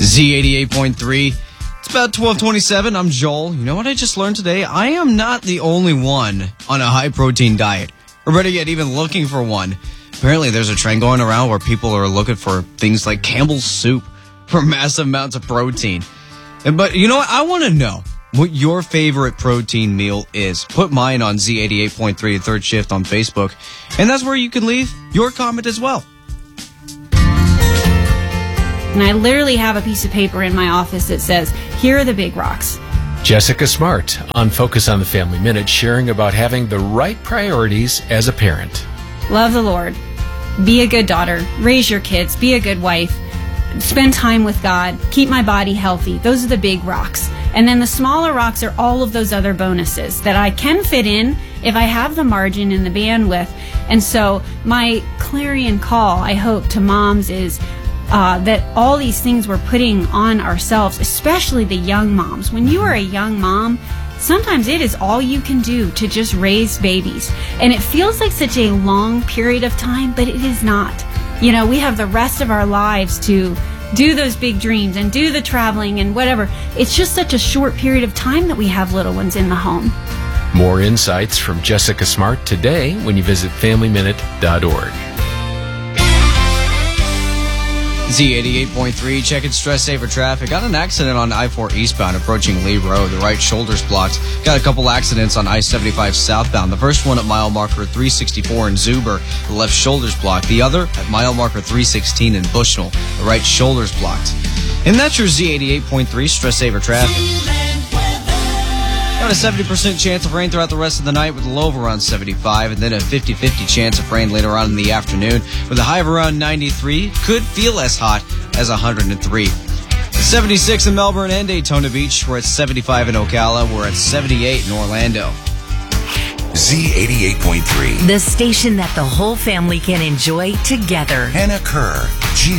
Z88.3. It's about 12:27. I'm Joel. You know what I just learned today? I am not the only one on a high-protein diet, or better yet, even looking for one. Apparently, there's a trend going around where people are looking for things like Campbell's soup for massive amounts of protein. But you know what? I want to know what your favorite protein meal is. Put mine on Z88.3 Third Shift on Facebook, and that's where you can leave your comment as well. And I literally have a piece of paper in my office that says, here are the big rocks. Jessica Smart on Focus on the Family Minute, sharing about having the right priorities as a parent. Love the Lord. Be a good daughter. Raise your kids. Be a good wife. Spend time with God. Keep my body healthy. Those are the big rocks. And then the smaller rocks are all of those other bonuses that I can fit in if I have the margin and the bandwidth. And so my clarion call, I hope, to moms is that all these things we're putting on ourselves, especially the young moms. When you are a young mom, sometimes it is all you can do to just raise babies. And it feels like such a long period of time, but it is not. You know, we have the rest of our lives to do those big dreams and do the traveling and whatever. It's just such a short period of time that we have little ones in the home. More insights from Jessica Smart today when you visit FamilyMinute.org. Z88.3, checking stress saver traffic. Got an accident on I-4 eastbound approaching Lee Road. The right shoulder's blocked. Got a couple accidents on I-75 southbound. The first one at mile marker 364 in Zuber. The left shoulder's blocked. The other at mile marker 316 in Bushnell. The right shoulder's blocked. And that's your Z88.3 stress saver traffic. Got a 70% chance of rain throughout the rest of the night with a low of around 75, and then a 50-50 chance of rain later on in the afternoon with a high of around 93. Could feel as hot as 103. 76 in Melbourne and Daytona Beach. We're at 75 in Ocala. We're at 78 in Orlando. Z88.3. The station that the whole family can enjoy together. Hannah Kerr,